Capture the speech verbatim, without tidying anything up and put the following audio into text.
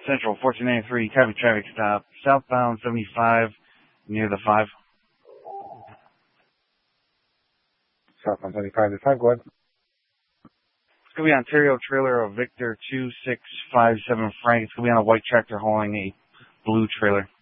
Central, fourteen ninety-three, Copy traffic stop, southbound seventy-five, near the five. Southbound seventy-five to five, go ahead. It's going to be Ontario trailer of Victor two six five seven Frank. It's going to be on a white tractor hauling a blue trailer.